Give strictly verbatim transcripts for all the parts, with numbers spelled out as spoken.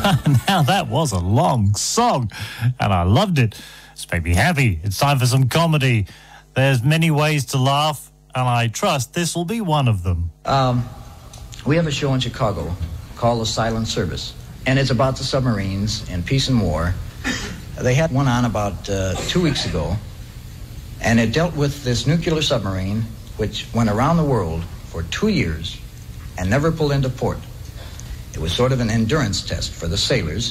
Now that was a long song, and I loved it. It's made me happy. It's time for some comedy. There's many ways to laugh, and I trust this will be one of them. Um, we have a show in Chicago called The Silent Service, and it's about the submarines in peace and war. They had one on about uh, two weeks ago, and it dealt with this nuclear submarine which went around the world for two years and never pulled into port. It was sort of an endurance test for the sailors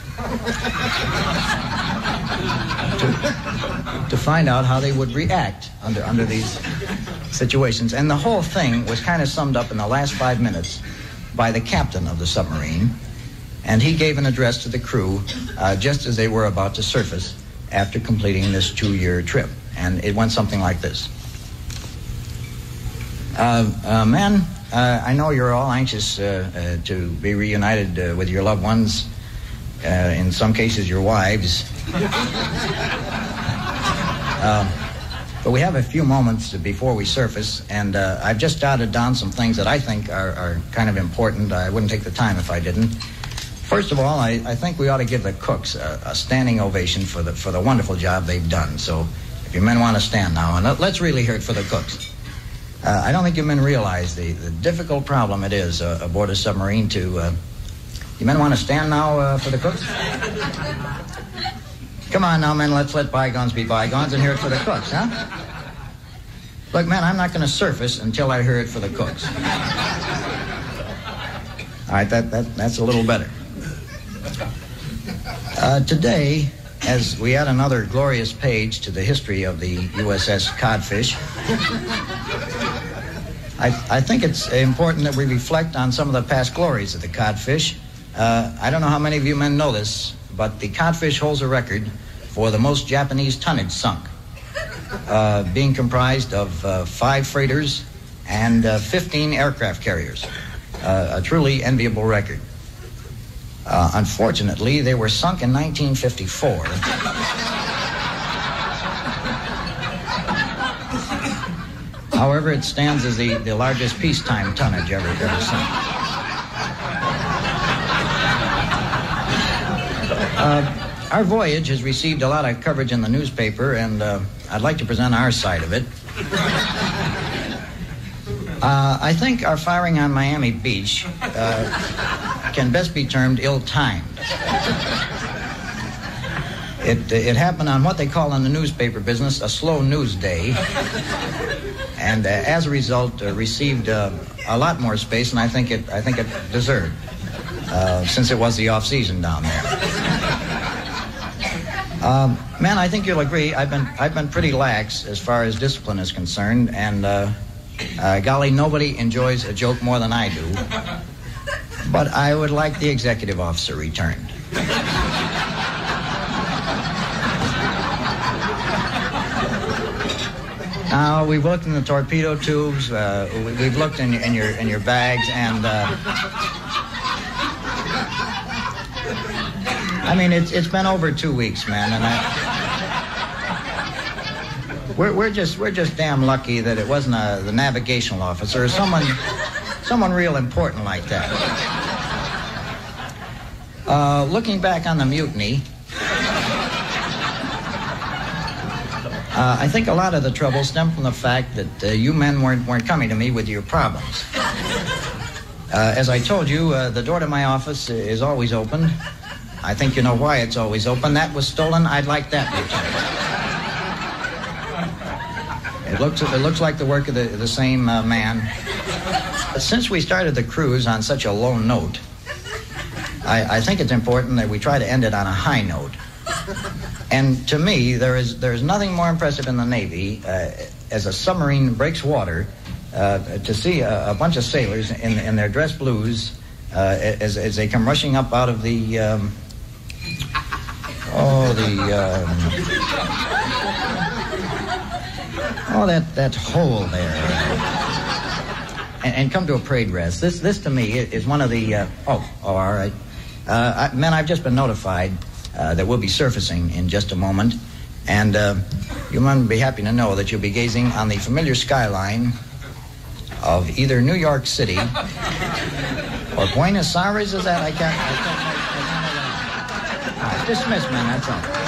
to, to find out how they would react under, under these situations. And the whole thing was kind of summed up in the last five minutes by the captain of the submarine. And he gave an address to the crew uh, just as they were about to surface after completing this two-year trip. And it went something like this. Uh, uh, men, uh, I know you're all anxious uh, uh, to be reunited uh, with your loved ones, uh, in some cases your wives. uh, but we have a few moments before we surface, and uh, I've just jotted down some things that I think are, are kind of important. I wouldn't take the time if I didn't. First of all, I, I think we ought to give the cooks a, a standing ovation for the, for the wonderful job they've done. So if you men want to stand now, and let's really hear it for the cooks. Uh, I don't think you men realize the, the difficult problem it is uh, aboard a submarine to... Uh, you men want to stand now uh, for the cooks? Come on now, men, let's let bygones be bygones and hear it for the cooks, huh? Look, man, I'm not going to surface until I hear it for the cooks. All right, that, that, that's a little better. Uh, today, as we add another glorious page to the history of the U S S Codfish, I, I think it's important that we reflect on some of the past glories of the Codfish. Uh, I don't know how many of you men know this, but the Codfish holds a record for the most Japanese tonnage sunk, uh, being comprised of uh, five freighters and uh, fifteen aircraft carriers. Uh, a truly enviable record. Uh, unfortunately, they were sunk in nineteen fifty-four. However, it stands as the, the largest peacetime tonnage ever, ever sunk. Uh, our voyage has received a lot of coverage in the newspaper, and uh, I'd like to present our side of it. Uh, I think our firing on Miami Beach uh, can best be termed ill-timed. It, it happened on what they call in the newspaper business a slow news day, and uh, as a result uh, received uh, a lot more space than I think it, I think it deserved, uh, since it was the off-season down there. Um, man, I think you'll agree, I've been, I've been pretty lax as far as discipline is concerned, and uh, Uh, golly, nobody enjoys a joke more than I do. But I would like the executive officer returned. Now, we've looked in the torpedo tubes, uh, we've looked in, in, your, in your bags, and... Uh, I mean, it's, it's been over two weeks, man, and I... We're, we're just we're just damn lucky that it wasn't a, the navigational officer or someone someone real important like that. Uh, looking back on the mutiny, uh, I think a lot of the trouble stemmed from the fact that uh, you men weren't weren't coming to me with your problems. Uh, as I told you, uh, the door to my office is always open. I think you know why it's always open. That was stolen. I'd like that returned. It looks, it looks like the work of the, the same uh, man. Since we started the cruise on such a low note, I, I think it's important that we try to end it on a high note. And to me, there is, there is nothing more impressive in the Navy uh, as a submarine breaks water uh, to see a, a bunch of sailors in, in their dress blues uh, as, as they come rushing up out of the... Um, oh, the... Um, Oh, that, that hole there. And, and come to a parade rest. This, this to me, is one of the... Uh, oh, oh, all right. Uh, I, men, I've just been notified uh, that we'll be surfacing in just a moment. And uh, you might be happy to know that you'll be gazing on the familiar skyline of either New York City Or Buenos Aires, is that? I can't, I can't, I can't, I can't. All right, dismiss, man, that's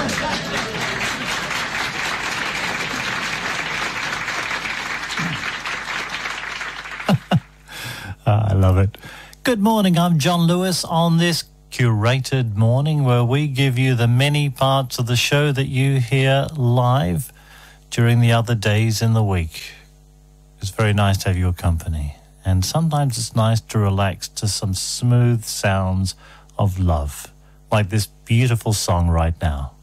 all. I love it. Good morning, I'm John Lewis on this curated morning where we give you the many parts of the show that you hear live during the other days in the week. It's very nice to have your company, and sometimes it's nice to relax to some smooth sounds of love, like this beautiful song right now.